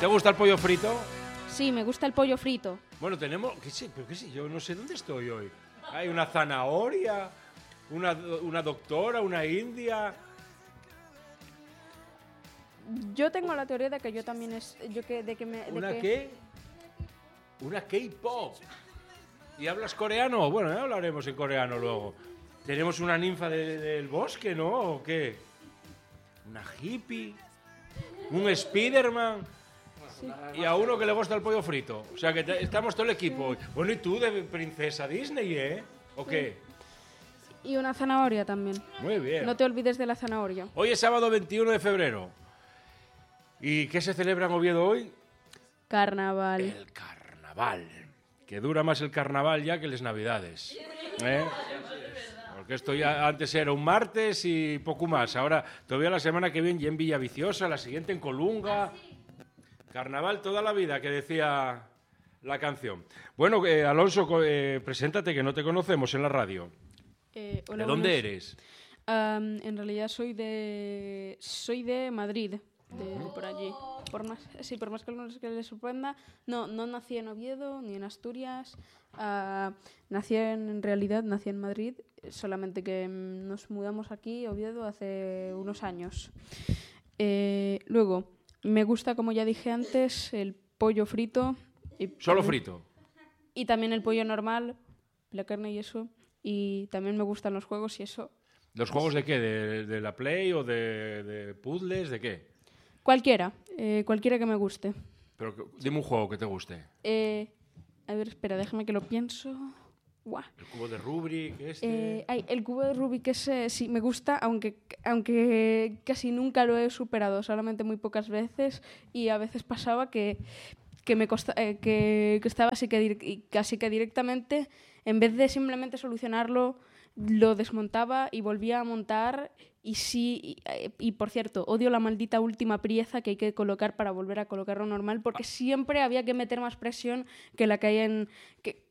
¿Te gusta el pollo frito? Sí, me gusta el pollo frito. Bueno, tenemos... ¿Qué sé? Yo no sé dónde estoy hoy. Hay una zanahoria, una doctora, una india... Yo tengo la teoría de que yo también Una K-pop. ¿Y hablas coreano? Bueno, ya hablaremos en coreano luego. Tenemos una ninfa del bosque, ¿no? ¿O qué? Una hippie. Un Spiderman. Sí. Y a uno que le gusta el pollo frito. O sea que estamos todo el equipo. Bueno, ¿y tú de princesa Disney, ¿O qué? Y una zanahoria también. Muy bien. No te olvides de la zanahoria. Hoy es sábado 21 de febrero. ¿Y qué se celebra en Oviedo hoy? Carnaval. El carnaval. Que dura más el carnaval ya que las navidades. Porque esto ya antes era un martes y poco más. Ahora todavía la semana que viene ya en Villaviciosa, la siguiente en Colunga. Carnaval toda la vida, que decía la canción. Bueno, Alonso, preséntate, que no te conocemos en la radio. Hola, ¿De dónde eres? En realidad soy de Madrid, por allí. Por más que a algunos que les sorprenda, no nací en Oviedo ni en Asturias. Nací en Madrid, solamente que nos mudamos aquí, Oviedo, hace unos años. Luego, me gusta, como ya dije antes, el pollo frito. ¿Solo frito? Y también el pollo normal, la carne y eso. Y también me gustan los juegos y eso. ¿Los juegos de qué? ¿De la Play o de puzzles? ¿De qué? Cualquiera que me guste. Pero dime un juego que te guste. A ver, espera, déjame que lo pienso. Buah. El cubo de Rubik, el cubo de Rubik ese sí me gusta, aunque casi nunca lo he superado, solamente muy pocas veces, y a veces pasaba que estaba casi que directamente, en vez de simplemente solucionarlo, lo desmontaba y volvía a montar. Y por cierto, odio la maldita última pieza que hay que colocar para volver a colocarlo normal, porque siempre había que meter más presión que la que hay